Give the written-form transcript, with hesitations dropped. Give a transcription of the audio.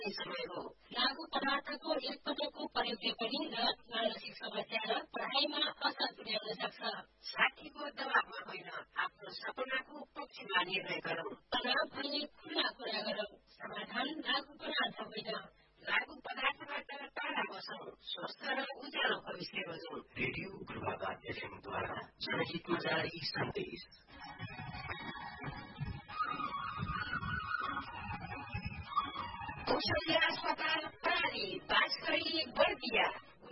पर्ने समय हो। लागू पदार्थको एकपटकको प्रयोगले पनि मानसिक समस्या र पढाइमा असर पुर्याउन सक्छ। साथीको दबावमा होइन, आफ्नो सपनाको पक्षमा निर्णय गरौँ। तनाव भने खुला कुरा गरौँ। समाधान लागू पदार्थ होइन। लागू पदार्थबाट टाढा बसौँ। स्वस्थ र उज्यालो भविष्य रोजौँ। रेडियो पूर्वाधार एफएमद्वारा जनहितमा जारी सन्देश। औषधि अस्पताल प्राली बाँसकरी बर्दिया।